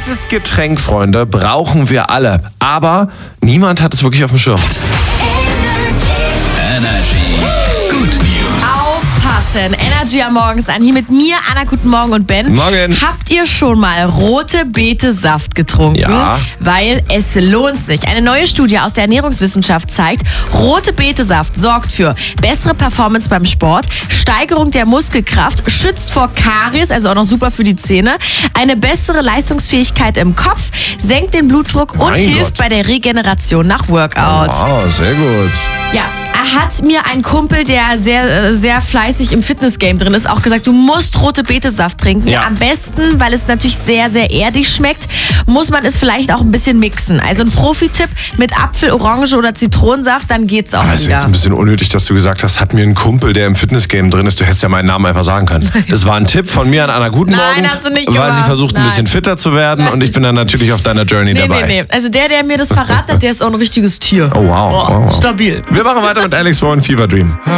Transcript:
Dieses Getränk, Freunde, brauchen wir alle. Aber niemand hat es wirklich auf dem Schirm. Energy. Good News. Aufpassen. Energy am Morgen ist an. Hier mit mir, Anna, guten Morgen und Ben. Morgen. Habt ihr schon mal rote Beete-Saft getrunken? Ja. Weil es lohnt sich. Eine neue Studie aus der Ernährungswissenschaft zeigt, rote Beete-Saft sorgt für bessere Performance beim Sport, Steigerung der Muskelkraft, schützt vor Karies, also auch noch super für die Zähne, eine bessere Leistungsfähigkeit im Kopf, senkt den Blutdruck und Mein hilft Gott. bei der Regeneration nach Workout. Wow, sehr gut. Ja, hat mir ein Kumpel, der sehr fleißig im Fitnessgame drin ist, auch gesagt, du musst rote Beete-Saft trinken. Ja. Am besten, weil es natürlich sehr, sehr erdig schmeckt, muss man es vielleicht auch ein bisschen mixen. Also ein Profi-Tipp mit Apfel, Orange oder Zitronensaft, dann geht's auch Aber es ist wieder. jetzt ein bisschen unnötig, dass du gesagt hast, hat mir ein Kumpel, der im Fitnessgame drin ist, du hättest ja meinen Namen einfach sagen können. Das war ein Tipp von mir an Anna Guten Nein, Morgen, hast du nicht weil sie gemacht. versucht, ein Nein. bisschen fitter zu werden und ich bin dann natürlich auf deiner Journey dabei. Nee. Also der mir das verraten hat, der ist auch ein richtiges Tier. Oh wow. Stabil. Wir machen weiter mit Alex Warren, Fever Dream.